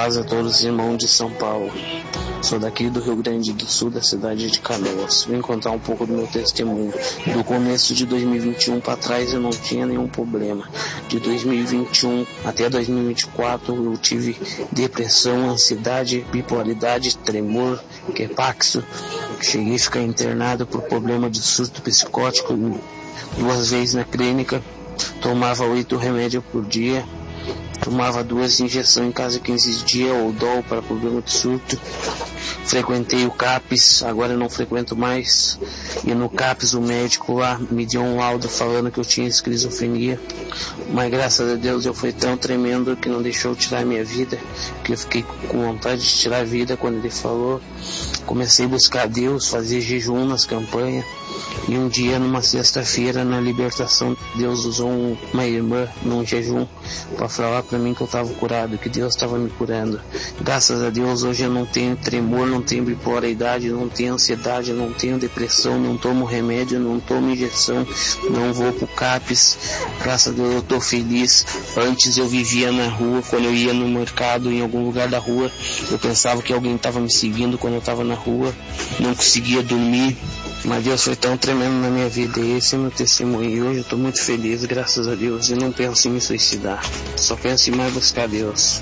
paz a todos os irmãos de São Paulo. Sou daqui do Rio Grande do Sul, da cidade de Canoas. Vim contar um pouco do meu testemunho. Do começo de 2021 para trás eu não tinha nenhum problema. De 2021 até 2024 eu tive depressão, ansiedade, bipolaridade, tremor, quepaxo. Cheguei a ficar internado por problema de surto psicótico 2 vezes na clínica. Tomava 8 remédios por dia. Tomava 2 injeções em cada 15 dias, ou dol para problema de surto. Frequentei o CAPS, agora eu não frequento mais. E no CAPS o médico lá me deu um laudo falando que eu tinha esquizofrenia. Mas graças a Deus eu fui tão tremendo que não deixou tirar minha vida, que eu fiquei com vontade de tirar a vida quando ele falou. Comecei a buscar Deus, fazer jejum nas campanhas. E um dia, numa sexta-feira, na libertação, Deus usou uma irmã num jejum para falar para mim que eu estava curado, que Deus estava me curando. Graças a Deus, hoje eu não tenho tremor, não tenho bipolaridade, não tenho ansiedade, não tenho depressão, não tomo remédio, não tomo injeção, não vou pro CAPS. Graças a Deus eu estou feliz. Antes eu vivia na rua, quando eu ia no mercado, em algum lugar da rua, eu pensava que alguém estava me seguindo quando eu estava na rua, não conseguia dormir. Mas Deus foi tão tremendo na minha vida, e esse é meu testemunho. E hoje eu estou muito feliz, graças a Deus, e não penso em me suicidar. Só penso em mais buscar Deus.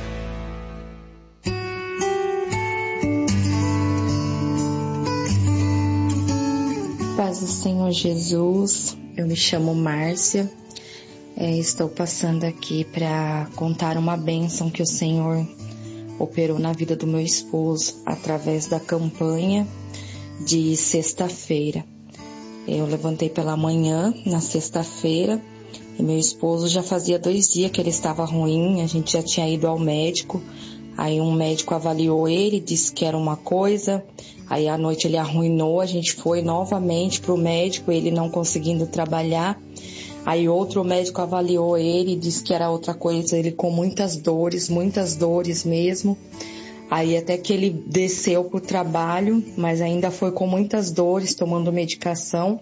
Paz do Senhor Jesus, eu me chamo Márcia, estou passando aqui para contar uma bênção que o Senhor operou na vida do meu esposo através da campanha de sexta-feira. Eu levantei pela manhã, na sexta-feira, e meu esposo já fazia 2 dias que ele estava ruim, a gente já tinha ido ao médico, aí um médico avaliou ele, disse que era uma coisa, aí à noite ele arruinou, a gente foi novamente para o médico, ele não conseguindo trabalhar, aí outro médico avaliou ele, disse que era outra coisa, ele com muitas dores mesmo. Aí até que ele desceu para o trabalho, mas ainda foi com muitas dores, tomando medicação.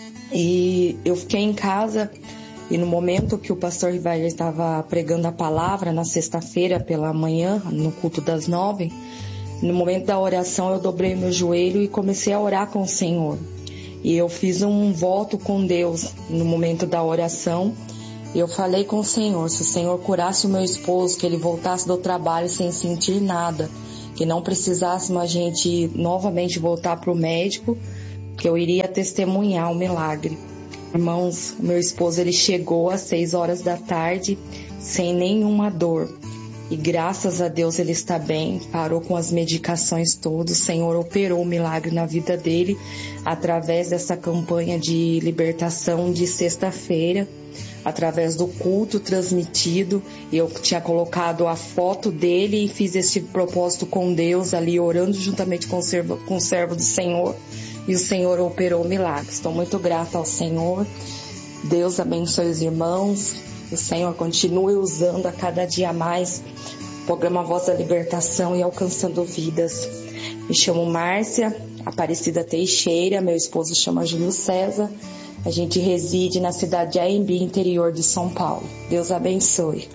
E eu fiquei em casa, e no momento que o pastor Rivail estava pregando a palavra, na sexta-feira pela manhã, no culto das 9, no momento da oração eu dobrei meu joelho e comecei a orar com o Senhor. E eu fiz um voto com Deus no momento da oração. E eu falei com o Senhor, se o Senhor curasse o meu esposo, que ele voltasse do trabalho sem sentir nada, que não precisássemos a gente novamente voltar para o médico, que eu iria testemunhar o milagre. Irmãos, meu esposo ele chegou às 6 horas da tarde sem nenhuma dor. E graças a Deus ele está bem, parou com as medicações todas, o Senhor operou o milagre na vida dele através dessa campanha de libertação de sexta-feira, através do culto transmitido. Eu tinha colocado a foto dele e fiz esse propósito com Deus ali, orando juntamente com o servo do Senhor, e o Senhor operou o milagre. Estou muito grata ao Senhor. Deus abençoe os irmãos. O Senhor continue usando a cada dia mais o programa Voz da Libertação e alcançando vidas. Me chamo Márcia Aparecida Teixeira, meu esposo chama Júlio César. A gente reside na cidade de Aembi, interior de São Paulo. Deus abençoe.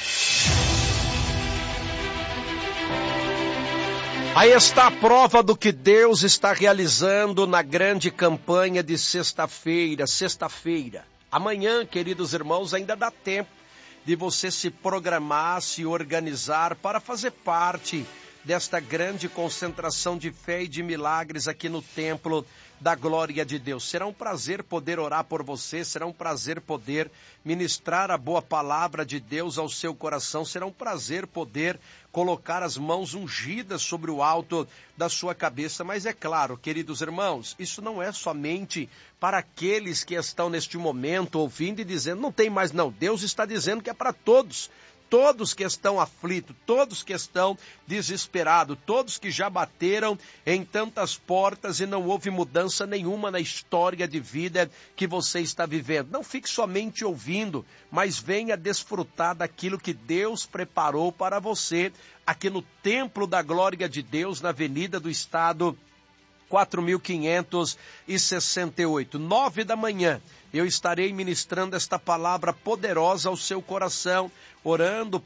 Aí está a prova do que Deus está realizando na grande campanha de sexta-feira. Amanhã, queridos irmãos, ainda dá tempo de você se programar, se organizar para fazer parte desta grande concentração de fé e de milagres aqui no Templo da Glória de Deus. Será um prazer poder orar por você, será um prazer poder ministrar a boa palavra de Deus ao seu coração, será um prazer poder colocar as mãos ungidas sobre o alto da sua cabeça. Mas é claro, queridos irmãos, isso não é somente para aqueles que estão neste momento ouvindo e dizendo, não tem mais não. Deus está dizendo que é para todos. Todos que estão aflitos, todos que estão desesperados, todos que já bateram em tantas portas e não houve mudança nenhuma na história de vida que você está vivendo. Não fique somente ouvindo, mas venha desfrutar daquilo que Deus preparou para você aqui no Templo da Glória de Deus, na Avenida do Estado 4.568, 9 da manhã, eu estarei ministrando esta palavra poderosa ao seu coração, orando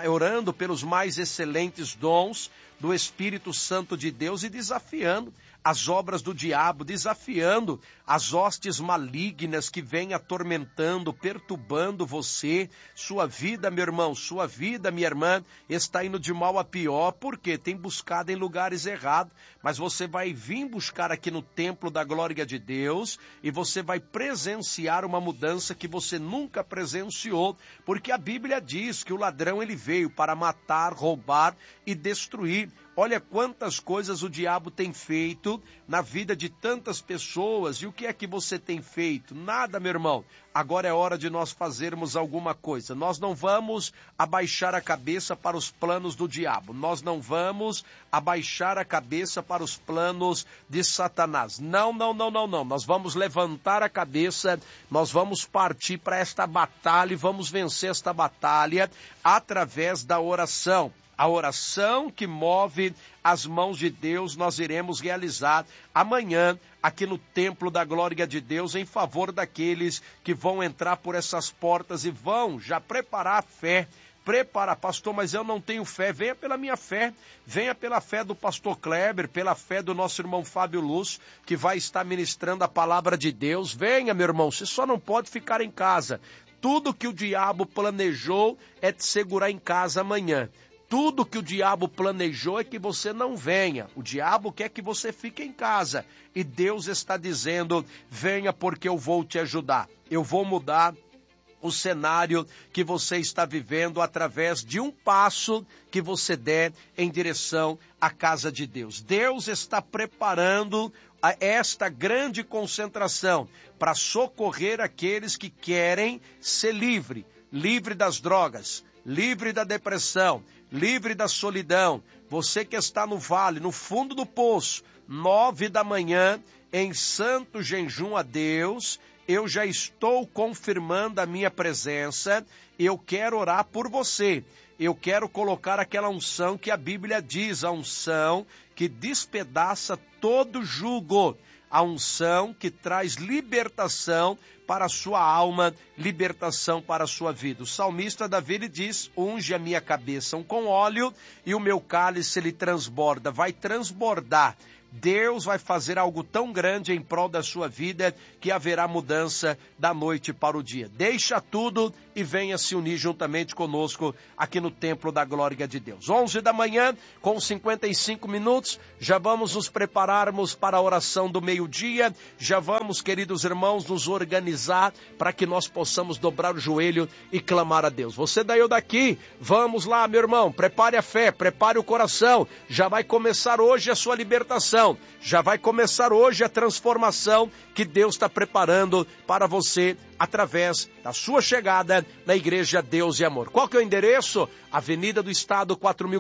pelos mais excelentes dons do Espírito Santo de Deus e desafiando as obras do diabo, desafiando as hostes malignas que vêm atormentando, perturbando você, sua vida, meu irmão, sua vida, minha irmã, está indo de mal a pior, porque tem buscado em lugares errados, mas você vai vir buscar aqui no templo da glória de Deus e você vai presenciar uma mudança que você nunca presenciou, porque a Bíblia diz que o ladrão ele veio para matar, roubar e destruir. Olha quantas coisas o diabo tem feito na vida de tantas pessoas. E o que é que você tem feito? Nada, meu irmão. Agora é hora de nós fazermos alguma coisa. Nós não vamos abaixar a cabeça para os planos do diabo. Nós não vamos abaixar a cabeça para os planos de Satanás. Não. Nós vamos levantar a cabeça, nós vamos partir para esta batalha e vamos vencer esta batalha através da oração. A oração que move as mãos de Deus nós iremos realizar amanhã aqui no Templo da Glória de Deus em favor daqueles que vão entrar por essas portas e vão já preparar a fé. Prepara, pastor, mas eu não tenho fé. Venha pela minha fé, venha pela fé do pastor Kleber, pela fé do nosso irmão Fábio Lúcio, que vai estar ministrando a palavra de Deus. Venha, meu irmão, você só não pode ficar em casa. Tudo que o diabo planejou é te segurar em casa amanhã. Tudo que o diabo planejou é que você não venha. O diabo quer que você fique em casa. E Deus está dizendo, venha porque eu vou te ajudar. Eu vou mudar o cenário que você está vivendo através de um passo que você der em direção à casa de Deus. Deus está preparando esta grande concentração para socorrer aqueles que querem ser livre das drogas, livre da depressão, livre da solidão. Você que está no vale, no fundo do poço, 9 da manhã, em santo jejum a Deus, eu já estou confirmando a minha presença, eu quero orar por você. Eu quero colocar aquela unção que a Bíblia diz, a unção que despedaça todo jugo, a unção que traz libertação para a sua alma, libertação para a sua vida. O salmista Davi ele diz, unge a minha cabeça com óleo e o meu cálice ele transborda, vai transbordar. Deus vai fazer algo tão grande em prol da sua vida que haverá mudança da noite para o dia. Deixa tudo e venha se unir juntamente conosco aqui no Templo da Glória de Deus. 11 da manhã, com 55 minutos, já vamos nos prepararmos para a oração do meio-dia, já vamos, queridos irmãos, nos organizar para que nós possamos dobrar o joelho e clamar a Deus. Você daí ou daqui, vamos lá, meu irmão, prepare a fé, prepare o coração, já vai começar hoje a sua libertação. Já vai começar hoje a transformação que Deus está preparando para você através da sua chegada na Igreja Deus e Amor. Qual que é o endereço? Avenida do Estado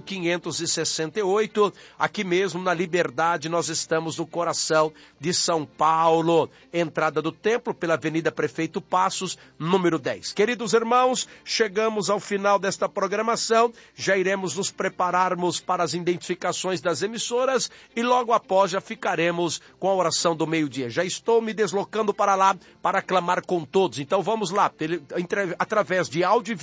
4.568, aqui mesmo na Liberdade, nós estamos no coração de São Paulo. Entrada do templo pela Avenida Prefeito Passos, número 10. Queridos irmãos, chegamos ao final desta programação, já iremos nos prepararmos para as identificações das emissoras e logo após já ficaremos com a oração do meio-dia. Já estou me deslocando para lá para clamar com todos. Então vamos lá, através de áudio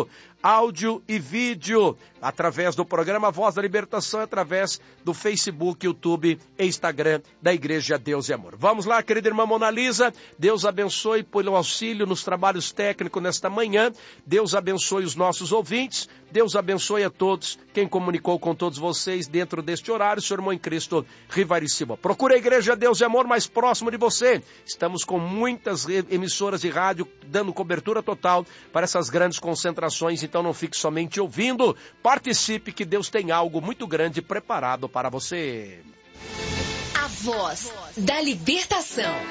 e vídeo, através do programa Voz da Libertação, através do Facebook, YouTube e Instagram da Igreja Deus e Amor. Vamos lá, querida irmã Mona Lisa, Deus abençoe pelo auxílio nos trabalhos técnicos nesta manhã, Deus abençoe os nossos ouvintes, Deus abençoe a todos, quem comunicou com todos vocês dentro deste horário, seu irmão em Cristo, Rivari Silva. Procure a Igreja Deus e Amor mais próximo de você, estamos com muitas emissoras de rádio dando cobertura total para essas grandes concentrações, então não fique somente ouvindo, participe que Deus tem algo muito grande preparado para você. A Voz da Libertação.